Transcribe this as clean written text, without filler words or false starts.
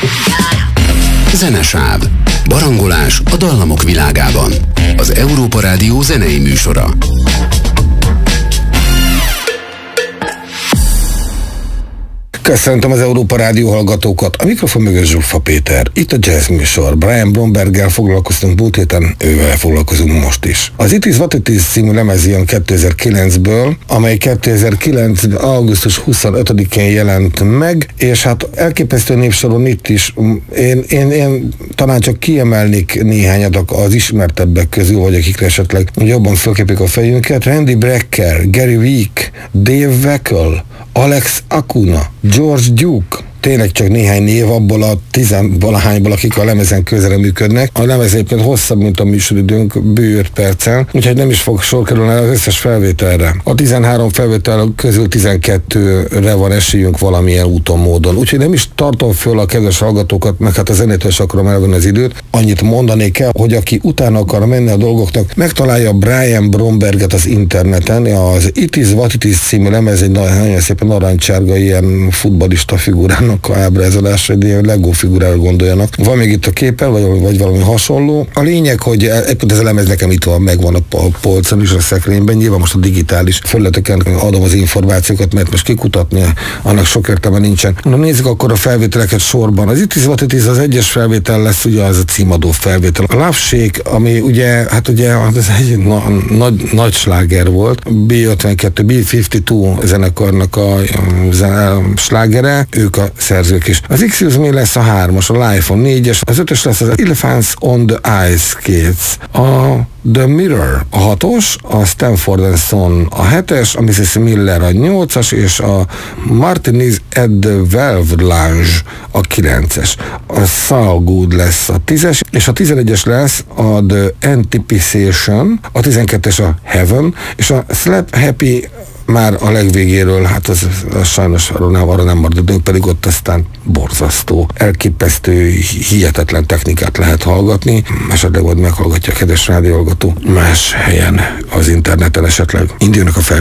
Zenesáv. Barangolás a dallamok világában. Az Európa Rádió zenei műsora. Köszöntöm az Európa Rádió hallgatókat, a mikrofon mögött Zsuffa Péter. Itt a jazz műsor. Brian Bromberggel foglalkoztunk múlt héten, ővel foglalkozunk most is. Az It Is What It Is című lemez jön 2009-ből, amely 2009. augusztus 25-én jelent meg, és hát elképesztő népsoron itt is. Én talán csak kiemelnék néhányat az ismertebbek közül, vagy akikre esetleg jobban fölképik a fejünket. Randy Brecker, Gary Week, Dave Weckl, Alex Acuna, George Duke, tényleg csak néhány név abból a 10-valahányból, akik a lemezen közre működnek. A lemez egyébként hosszabb, mint a műsoridőnk, bő 5 percen, úgyhogy nem is fog sor kerülni az összes felvételre. A 13 felvétel közül 12-re van esélyünk valamilyen úton, módon. Úgyhogy nem is tartom föl a kedves hallgatókat, meg hát a zenétől is akarom elvenni az időt. Annyit mondanék el, hogy aki utána akar menni a dolgoknak, megtalálja Brian Bromberget az interneten. Az It Is What It Is című lemez egy nagyon szépen narancsárga ilyen futballista figurának a ábrázolásra, egy ilyen Lego figurára gondoljanak. Van még itt a képen, vagy valami hasonló. A lényeg, hogy ez a lemez nekem itt van, megvan a polcon is, a szekrényben. Nyilván most a digitális felületeken adom az információkat, mert most kikutatni annak sok értelme nincsen. Na nézzük akkor a felvételeket sorban. Az It Is What It Is az egyes felvétel lesz, ugye az a címadó felvétel. A Love Shake, ami ugye ez egy nagy sláger volt. B52, B52 zenekarnak a slágere, ők a szerzők is. Az Excuse Me lesz a 3-as, a Life on 4-es, az 5-ös lesz az Elephants on the Ice Skates, a The Mirror a 6-os, a Stanford & Son a 7-es, a Mrs. Miller a 8-as, és a Martinez at the Velvet Lounge a 9-es. A So Good lesz a 10-es, és a 11-es lesz a The Anticipation, a 12-es a Heaven, és a Slap Happy már a legvégéről, hát az sajnos arra nem marad időnk, pedig ott aztán borzasztó, elképesztő, hihetetlen technikát lehet hallgatni. Esetleg ott meghallgatja a kedves rádióhallgató más helyen, az interneten esetleg. Indulnak a